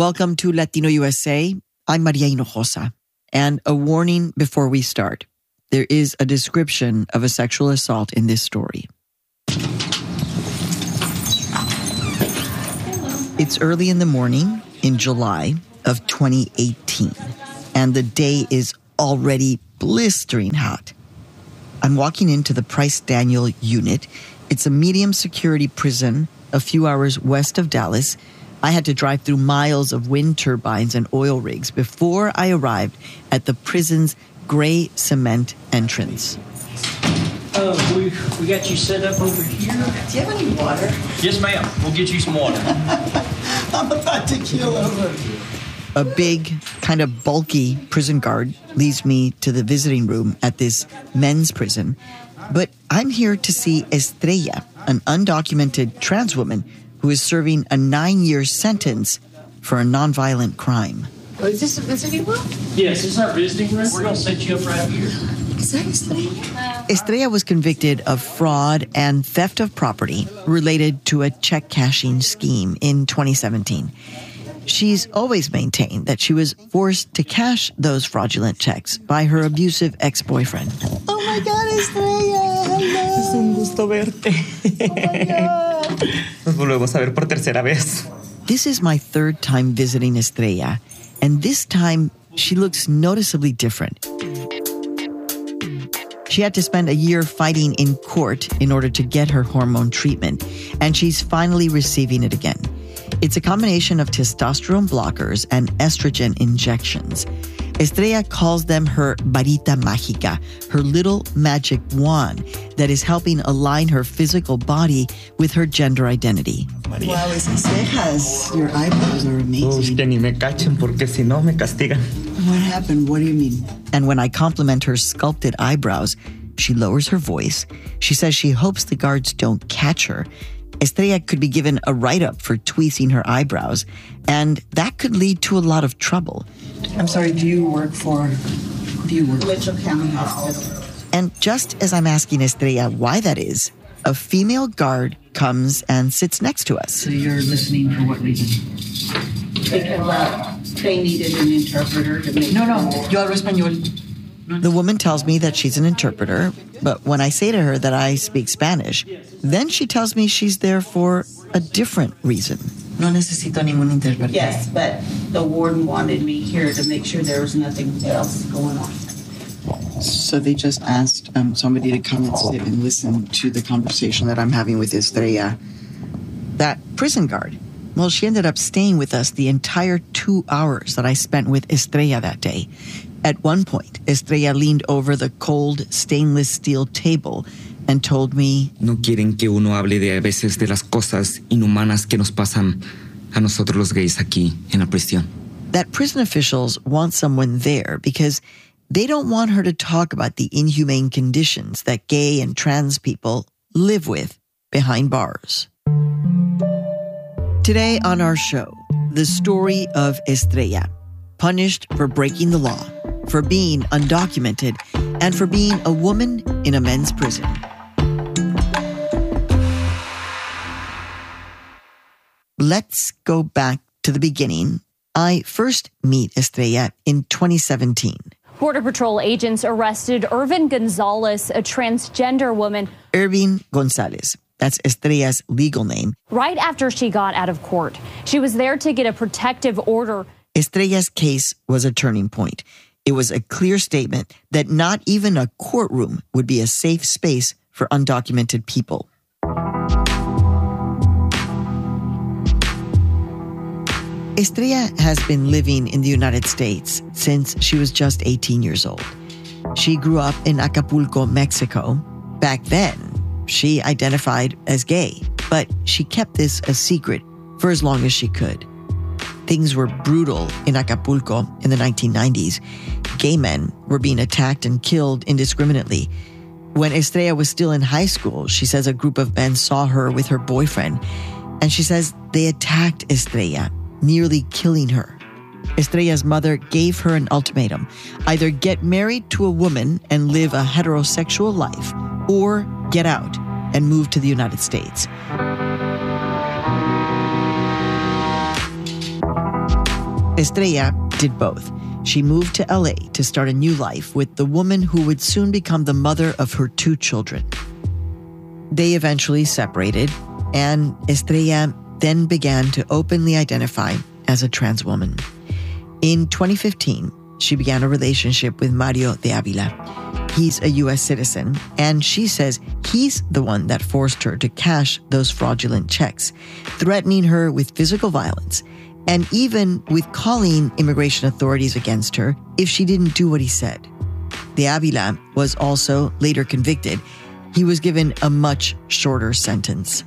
Welcome to Latino USA. I'm Maria Hinojosa. And a warning before we start. There is a description of a sexual assault in this story. It's early in the morning in July of 2018, and the day is already blistering hot. I'm walking into the Price Daniel unit. It's a medium security prison a few hours west of Dallas. I had to drive through miles of wind turbines and oil rigs before I arrived at the prison's gray cement entrance. We got you set up over here. Do you have any water? Yes, ma'am. We'll get you some water. I'm about to keel over. A big, kind of bulky prison guard leads me to the visiting room at this men's prison. But I'm here to see Estrella, an undocumented trans woman who is serving a 9-year sentence for a nonviolent crime. Oh, is this a visiting room? Yes, this is our visiting room. We're going to set you up right here. Is that Estrella? Estrella was convicted of fraud and theft of property related to a check cashing scheme in 2017. She's always maintained that she was forced to cash those fraudulent checks by her abusive ex-boyfriend. Oh my God, Estrella! Hello! Es un gusto verte. Oh my God! Nos volvemos a ver por tercera vez. This is my third time visiting Estrella, and this time she looks noticeably different. She had to spend a year fighting in court in order to get her hormone treatment, and she's finally receiving it again. It's a combination of testosterone blockers and estrogen injections. Estrella calls them her varita mágica, her little magic wand that is helping align her physical body with her gender identity. Wow, esas cejas. Your eyebrows are amazing. Que ni me cachen porque si no me castigan. What happened? What do you mean? And when I compliment her sculpted eyebrows, she lowers her voice. She says she hopes the guards don't catch her. Estrella could be given a write-up for tweezing her eyebrows, and that could lead to a lot of trouble. I'm sorry, do you work Mitchell County Hospital? And just as I'm asking Estrella why that is, a female guard comes and sits next to us. So you're listening for what reason? Because they needed an interpreter to make... No, yo hablo español. The woman tells me that she's an interpreter, but when I say to her that I speak Spanish, then she tells me she's there for a different reason. No necesito ningún intérprete. Yes, but the warden wanted me here to make sure there was nothing else going on. So they just asked somebody to come and sit and listen to the conversation that I'm having with Estrella. That prison guard, well, she ended up staying with us the entire 2 hours that I spent with Estrella that day. At one point, Estrella leaned over the cold stainless steel table and told me, No quieren que uno hable de a veces de las cosas inhumanas que nos pasan a nosotros los gays aquí en la prisión. That prison officials want someone there because they don't want her to talk about the inhumane conditions that gay and trans people live with behind bars. Today on our show, the story of Estrella, punished for breaking the law, for being undocumented, and for being a woman in a men's prison. Let's go back to the beginning. I first meet Estrella in 2017. Border Patrol agents arrested Irvin Gonzalez, a transgender woman. Irvin Gonzalez. That's Estrella's legal name. Right after she got out of court. She was there to get a protective order. Estrella's case was a turning point. It was a clear statement that not even a courtroom would be a safe space for undocumented people. Estrella has been living in the United States since she was just 18 years old. She grew up in Acapulco, Mexico. Back then, she identified as gay, but she kept this a secret for as long as she could. Things were brutal in Acapulco in the 1990s. Gay men were being attacked and killed indiscriminately. When Estrella was still in high school, she says a group of men saw her with her boyfriend, and she says they attacked Estrella, nearly killing her. Estrella's mother gave her an ultimatum: either get married to a woman and live a heterosexual life, or get out and move to the United States. Estrella did both. She moved to LA to start a new life with the woman who would soon become the mother of her 2 children. They eventually separated, and Estrella then began to openly identify as a trans woman. In 2015, she began a relationship with Mario de Avila. He's a U.S. citizen, and she says he's the one that forced her to cash those fraudulent checks, threatening her with physical violence, and even with calling immigration authorities against her if she didn't do what he said. De Avila was also later convicted. He was given a much shorter sentence.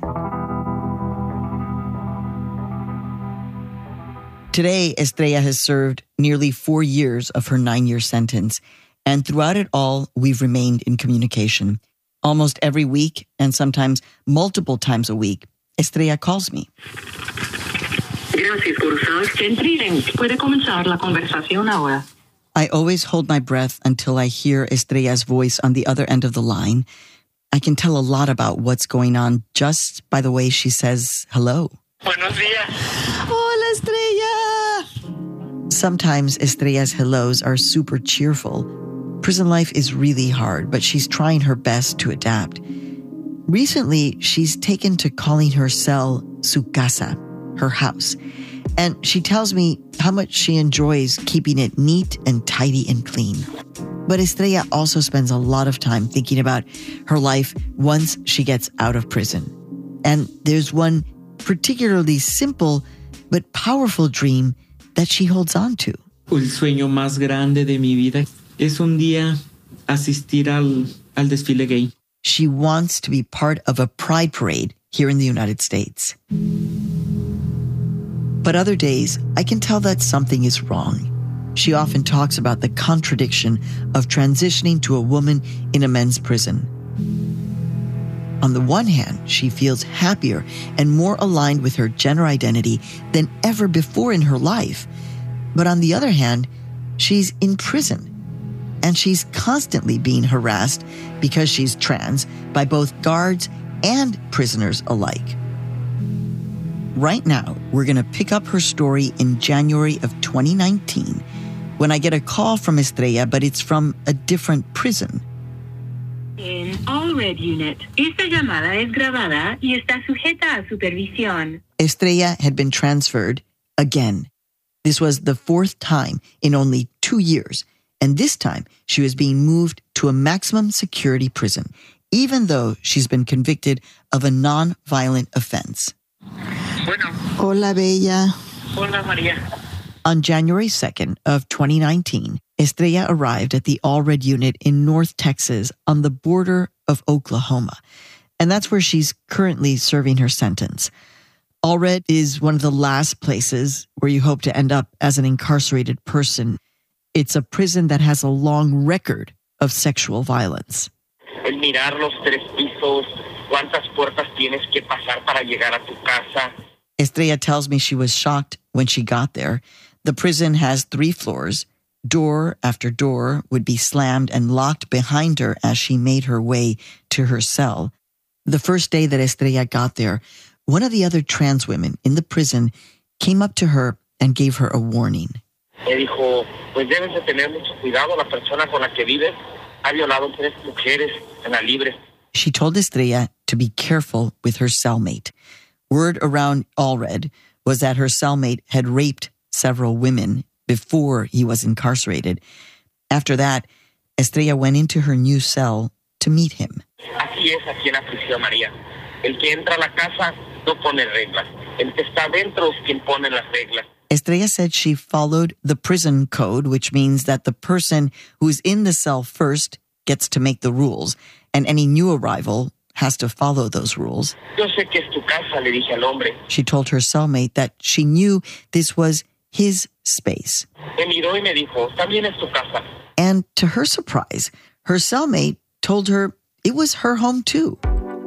Today, Estrella has served nearly 4 years of her 9-year sentence, and throughout it all, we've remained in communication. Almost every week, and sometimes multiple times a week, Estrella calls me. Gracias por usar Streamlink. Puede comenzar la conversación ahora. I always hold my breath until I hear Estrella's voice on the other end of the line. I can tell a lot about what's going on just by the way she says hello. Buenos días. Hola, Estrella! Sometimes Estrella's hellos are super cheerful. Prison life is really hard, but she's trying her best to adapt. Recently, she's taken to calling her cell su casa, her house. And she tells me how much she enjoys keeping it neat and tidy and clean. But Estrella also spends a lot of time thinking about her life once she gets out of prison. And there's one particularly simple but powerful dream that she holds on to. El sueño más grande de mi vida es un día asistir al desfile gay. She wants to be part of a pride parade here in the United States. But other days, I can tell that something is wrong. She often talks about the contradiction of transitioning to a woman in a men's prison. On the one hand, she feels happier and more aligned with her gender identity than ever before in her life. But on the other hand, she's in prison, and she's constantly being harassed because she's trans by both guards and prisoners alike. Right now, we're going to pick up her story in January of 2019 when I get a call from Estrella, but it's from a different prison. En All Red Unit, esta llamada es grabada y está sujeta a supervisión. Estrella had been transferred again. This was the 4th time in only 2 years, and this time she was being moved to a maximum security prison, even though she's been convicted of a non-violent offense. Bueno. Hola, Bella. Hola, María. On January 2nd of 2019, Estrella arrived at the All Red Unit in North Texas on the border of Oklahoma. And that's where she's currently serving her sentence. All Red is one of the last places where you hope to end up as an incarcerated person. It's a prison that has a long record of sexual violence. El mirar los 3 pisos, cuántas puertas tienes que pasar para llegar a tu casa. Estrella tells me she was shocked when she got there. The prison has 3 floors. Door after door would be slammed and locked behind her as she made her way to her cell. The first day that Estrella got there, one of the other trans women in the prison came up to her and gave her a warning. Me dijo, pues debes de tener mucho cuidado, la persona con la que vives ha violado 3 mujeres en la libre. She told Estrella to be careful with her cellmate. Word around All Red was that her cellmate had raped several women before he was incarcerated. After that, Estrella went into her new cell to meet him. Así es aquí en la prisión, María. El que entra a la casa no pone reglas. El que está dentro es quien pone las reglas. Estrella said she followed the prison code, which means that the person who's in the cell first gets to make the rules, and any new arrival has to follow those rules. Yo sé que es tu casa, le dije al hombre. She told her cellmate that she knew this was his space. Me miró y me dijo, también es tu casa. And to her surprise, her cellmate told her it was her home too.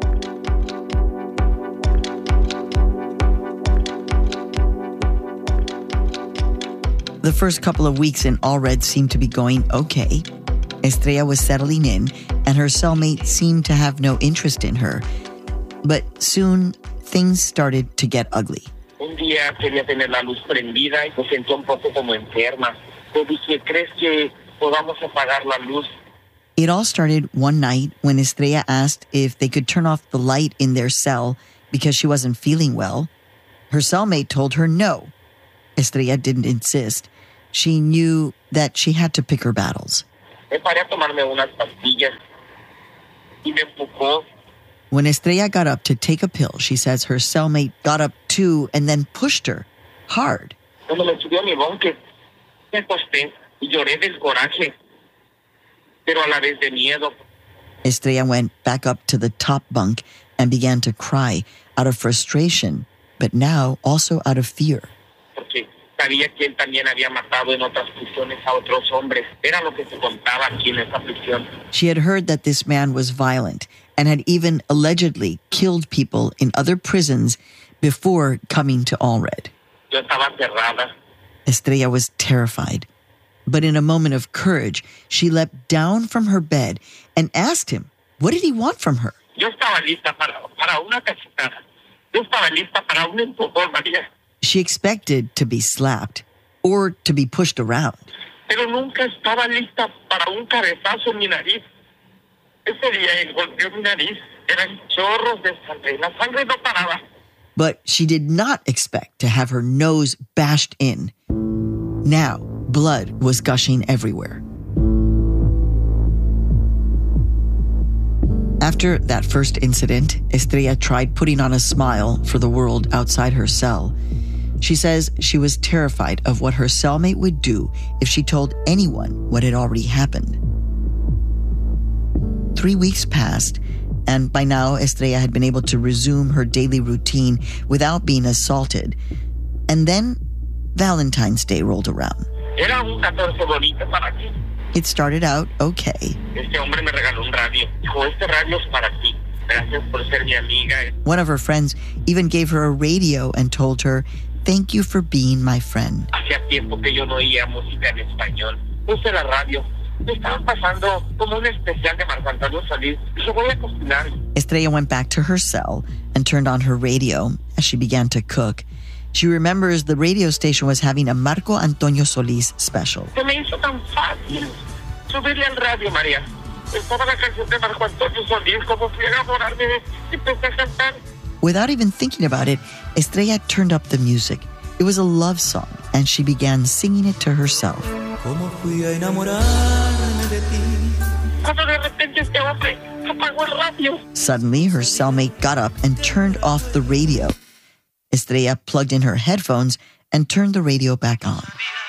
The first couple of weeks in All Red seemed to be going okay. Estrella was settling in, and her cellmate seemed to have no interest in her. But soon, things started to get ugly. Un día Ella quería tener la luz prendida y se sentía un poco como enferma. Le dije, ¿crees que podamos apagar la luz? It all started one night when Estrella asked if they could turn off the light in their cell because she wasn't feeling well. Her cellmate told her no. Estrella didn't insist. She knew that she had to pick her battles. Me paré a tomarme unas pastillas y me empujó. When Estrella got up to take a pill, she says her cellmate got up too and then pushed her hard. Cuando me subió a mi búnker, me acosté y lloré del coraje, pero a la vez de miedo. Estrella went back up to the top bunk and began to cry out of frustration, but now also out of fear. Porque sabía que él también había matado en otras prisiones a otros hombres. Era lo que se contaba aquí en esta prisión. She had heard that this man was violent and had even allegedly killed people in other prisons before coming to Allred. Yo estaba aterrada. Estrella was terrified. But in a moment of courage, she leapt down from her bed and asked him, what did he want from her? Yo estaba lista para una cachetada. Yo estaba lista para un empujón, María. She expected to be slapped or to be pushed around. Pero nunca estaba lista para un cabezazo en mi nariz. Ese día él golpeó mi nariz. Eran chorros de sangre. La sangre no paraba. But she did not expect to have her nose bashed in. Now, blood was gushing everywhere. After that first incident, Estrella tried putting on a smile for the world outside her cell. She says she was terrified of what her cellmate would do if she told anyone what had already happened. 3 weeks passed, and by now Estrella had been able to resume her daily routine without being assaulted. And then Valentine's Day rolled around. Era un 14 bonito para ti. It started out okay. Este hombre me regaló un radio. Dijo, este radio es para ti. Gracias por ser mi amiga. One of her friends even gave her a radio and told her, thank you for being my friend. Hacía tiempo que yo no oía música en español. Puse la radio. Me estaban pasando como un especial de Marco Antonio Solís. Dije, voy a cocinar. Estrella went back to her cell and turned on her radio as she began to cook. She remembers the radio station was having a Marco Antonio Solís special. Se me hizo tan fácil subirle al radio, María. Estaba la canción de Marco Antonio Solís, como fui a enamorarme y empecé a cantar. Without even thinking about it, Estrella turned up the music. It was a love song, and she began singing it to herself. Cuando de repente este hombre apagó el radio. Suddenly, her cellmate got up and turned off the radio. Estrella plugged in her headphones and turned the radio back on.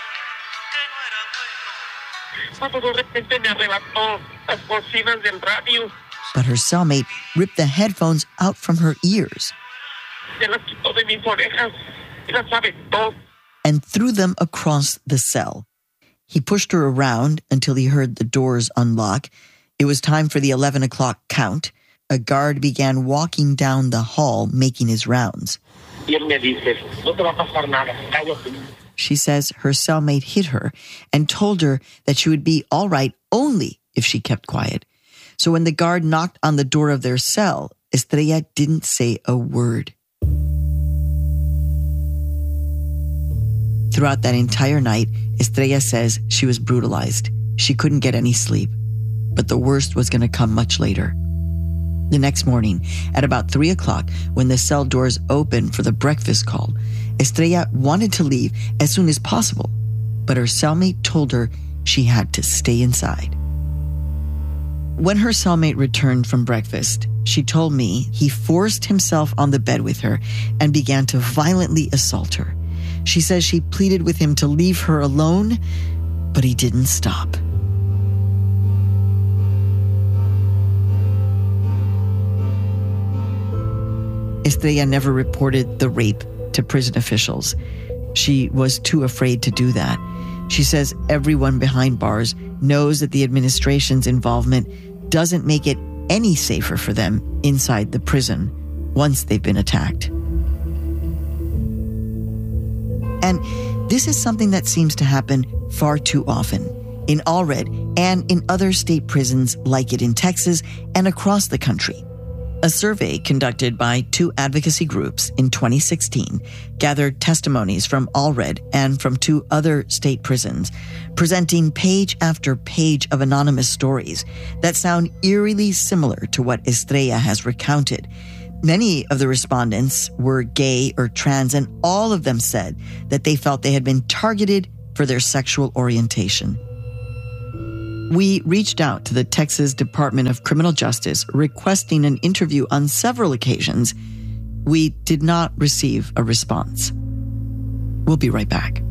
Cuando de repente me arrebató las bocinas del radio. But her cellmate ripped the headphones out from her ears Se las quitó de mis orejas y las aventó. and threw them across the cell. He pushed her around until he heard the doors unlock. It was time for the 11 o'clock count. A guard began walking down the hall, making his rounds. Y él me dice, no te va a pasar nada, cállate. She says her cellmate hit her and told her that she would be all right only if she kept quiet. So when the guard knocked on the door of their cell, Estrella didn't say a word. Throughout that entire night, Estrella says she was brutalized. She couldn't get any sleep. But the worst was going to come much later. The next morning, at about 3 o'clock, when the cell doors opened for the breakfast call, Estrella wanted to leave as soon as possible, but her cellmate told her she had to stay inside. When her cellmate returned from breakfast, she told me he forced himself on the bed with her and began to violently assault her. She says she pleaded with him to leave her alone, but he didn't stop. Estrella never reported the rape to prison officials. She was too afraid to do that. She says everyone behind bars knows that the administration's involvement doesn't make it any safer for them inside the prison once they've been attacked. And this is something that seems to happen far too often in Allred and in other state prisons like it in Texas and across the country. A survey conducted by 2 advocacy groups in 2016 gathered testimonies from Allred and from 2 other state prisons, presenting page after page of anonymous stories that sound eerily similar to what Estrella has recounted. Many of the respondents were gay or trans, and all of them said that they felt they had been targeted for their sexual orientation. We reached out to the Texas Department of Criminal Justice requesting an interview on several occasions. We did not receive a response. We'll be right back.